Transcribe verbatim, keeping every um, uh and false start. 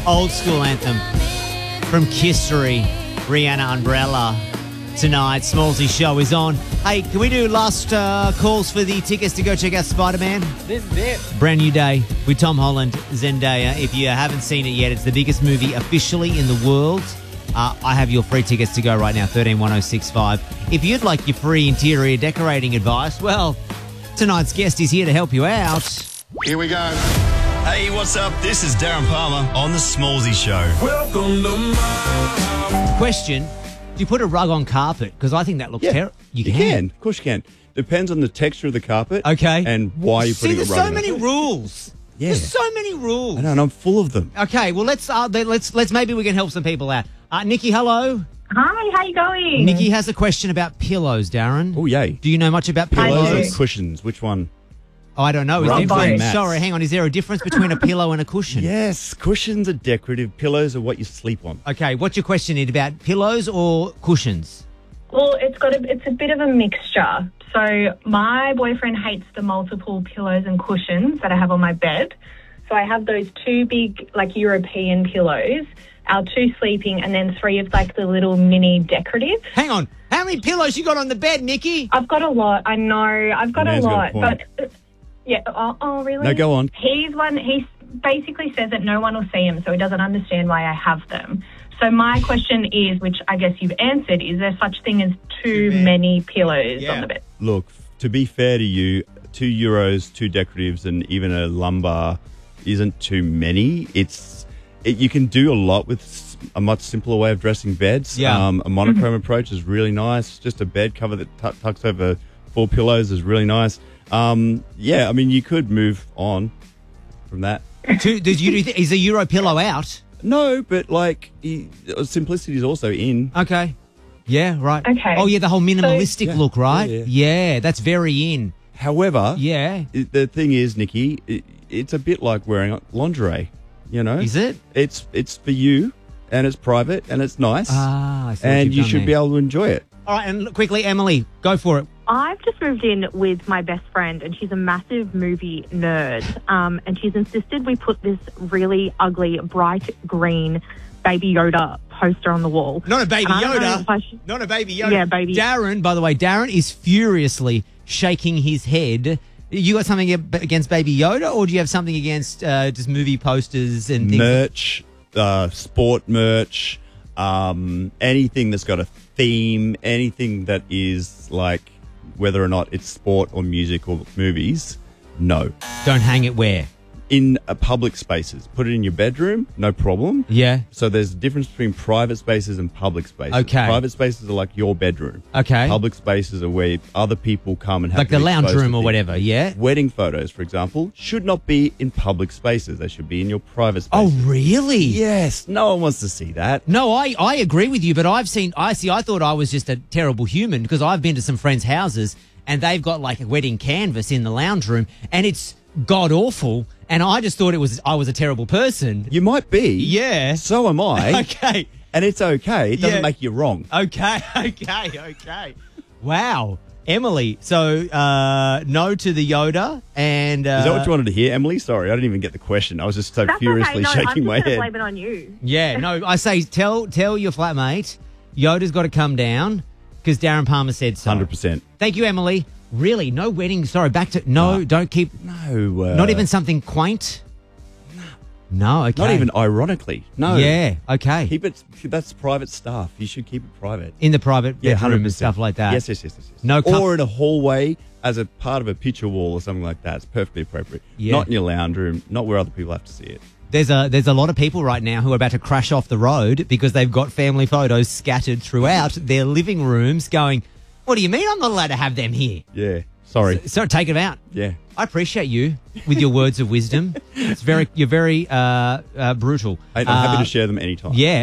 Old school anthem from Kissery, Rihanna Umbrella. Tonight, Smallsy show is on. Hey, can we do last uh, calls for the tickets to go check out Spider-Man? This is it. Brand new day with Tom Holland, Zendaya. If you haven't seen it yet, it's the biggest movie officially in the world. Uh, I have your free tickets to go right now, thirteen one oh six five. If you'd like your free interior decorating advice, well, tonight's guest is here to help you out. Here we go. Hey, what's up? This is Darren Palmer on The Smallsy Show. Welcome to my... Question, do you put a rug on carpet? Because I think that looks Yeah, terrible. You can. Of course you can. Depends on the texture of the carpet. Okay. And why you're See, putting there's a rug so on many it. rules. Yeah. There's so many rules. I know, and I'm full of them. Okay, well, let's, uh, let's, let's, maybe we can help some people out. Uh, Nikki, hello. Hi, how you going? Nikki has a question about pillows, Darren. Oh, yay. Do you know much about I Pillows pillows? do. and cushions. Which one? Oh, I don't know. Is Rugs there, and mats. sorry, hang on. Is there a difference between a pillow and a cushion? Yes, cushions are decorative. Pillows are what you sleep on. Okay, what's your question, Ed, about pillows or cushions? Well, it's got a, it's a bit of a mixture. So my boyfriend hates the multiple pillows and cushions that I have on my bed. So I have those two big, like, European pillows, our two sleeping, and then three of, like, the little mini decorative. Hang on. How many pillows you got on the bed, Nikki? I've got a lot. I know. I've got Man's a got a lot. point. but, uh, yeah. Oh, oh, really? No, go on. He's one, he basically says that no one will see him, so he doesn't understand why I have them. So my question is, which I guess you've answered, is there such thing as too many pillows Yeah. on the bed? Look, to be fair to you, two euros, two decoratives, and even a lumbar isn't too many. It's it, you can do a lot with s- a much simpler way of dressing beds. Yeah. Um, a monochrome approach is really nice. Just a bed cover that tu- tucks over four pillows is really nice. Um, yeah, I mean, you could move on from that. Two, did you, do- is a Euro pillow out? No, but like he, simplicity is also in. Okay. Yeah, right. Okay. Oh, yeah, the whole minimalistic Yeah. look, right? Yeah, Yeah, that's very in. However, Yeah. it, the thing is, Nikki, it, it's a bit like wearing lingerie. You know, Is it? It's it's for you, and it's private, and it's nice, Ah, I see what and you've you done should there. be able to enjoy it. All right, and look, quickly, Emily, go for it. I've just moved in with my best friend, and she's a massive movie nerd. Um, and she's insisted we put this really ugly, bright green Baby Yoda poster on the wall. Not a Baby And I don't know Yoda. if I should- Not a Baby Yoda. Yeah, Baby- Darren, by the way, Darren is furiously shaking his head. You got something against Baby Yoda, or do you have something against uh, just movie posters and things? Merch, uh, sport merch, um, anything that's got a theme, anything that is like whether or not it's sport or music or movies. No, Don't hang it where? in uh, public spaces. Put it in your bedroom, no problem. Yeah. So there's a difference between private spaces and public spaces. Okay. Private spaces are like your bedroom. Okay. Public spaces are where other people come and have Like to the be lounge exposed room to or things. whatever, yeah? Wedding photos, for example, should not be in public spaces. They should be in your private Oh, spaces. really? Yes. No one wants to see that. No, I, I agree with you, but I've seen, I see, I thought I was just a terrible human because I've been to some friends' houses and they've got like a wedding canvas in the lounge room and it's god awful. And I just thought it was, I was a terrible person. You might be. Yeah. So am I. Okay. And it's okay. It doesn't Yeah. make you wrong. Okay, okay, okay. Wow. Emily, so uh, no to the Yoda and... Uh, Is that what you wanted to hear, Emily? Sorry, I didn't even get the question. I was just so That's furiously okay. No, I'm shaking just my going to head. blame it on you. Yeah, no, I say tell tell your flatmate Yoda's got to come down because Darren Palmer said so. one hundred percent. Thank you, Emily. Really, no wedding. Sorry, back to... No, don't keep... No. Uh, Not even something quaint? No, okay. Not even ironically. No. Yeah, okay. Keep it. That's private stuff. You should keep it private. In the private Yeah, bedroom and one hundred percent. stuff like that. Yes, yes, yes, yes. yes. No com- or in a hallway as a part of a picture wall or something like that. It's perfectly appropriate. Yeah. Not in your lounge room, not where other people have to see it. There's a there's a lot of people right now who are about to crash off the road because they've got family photos scattered throughout their living rooms going, what do you mean I'm not allowed to have them here? Yeah. Sorry. So take it out. Yeah. I appreciate you with your words of wisdom. It's very, you're very uh, uh, brutal. I- I'm happy Uh, to share them anytime. Yeah.